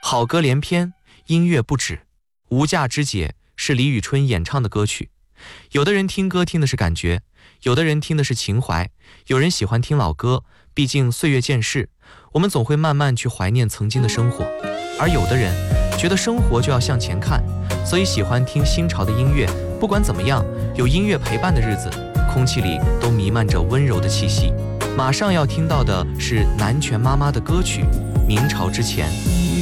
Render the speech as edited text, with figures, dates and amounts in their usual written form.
好歌连篇，音乐不止。无价之姐是李宇春演唱的歌曲，有的人听歌听的是感觉，有的人听的是情怀，有人喜欢听老歌，毕竟岁月渐逝，我们总会慢慢去怀念曾经的生活。而有的人觉得生活就要向前看，所以喜欢听新潮的音乐。不管怎么样，有音乐陪伴的日子，空气里都弥漫着温柔的气息。马上要听到的是南拳妈妈的歌曲《明朝之前》。